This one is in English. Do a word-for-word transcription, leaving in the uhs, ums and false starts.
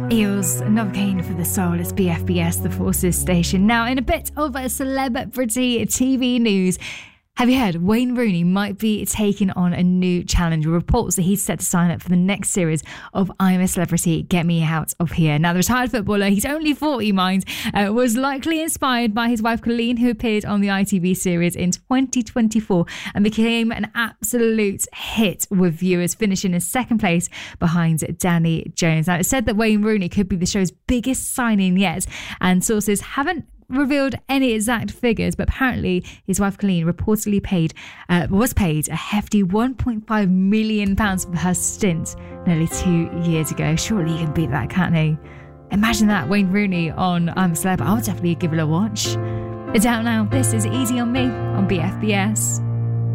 Eels, Novocaine for the Soul. It's B F B S, the Forces station. Now, in a bit of a celebrity T V news, have you heard Wayne Rooney might be taking on a new challenge? Reports that he's set to sign up for the next series of I'm a Celebrity, Get Me Out of Here. Now, the retired footballer, he's only forty, mind, uh, was likely inspired by his wife Colleen, who appeared on the I T V series in twenty twenty-four and became an absolute hit with viewers, finishing in second place behind Danny Jones. Now, it's said that Wayne Rooney could be the show's biggest signing yet, and sources haven't revealed any exact figures, but apparently his wife Colleen reportedly paid uh, was paid a hefty one point five million pounds for her stint nearly two years ago. Surely you can beat that, can't you? Imagine that, Wayne Rooney on I'm a Celeb. I would definitely give it a watch. It's out now. This is Easy on Me on B F B S.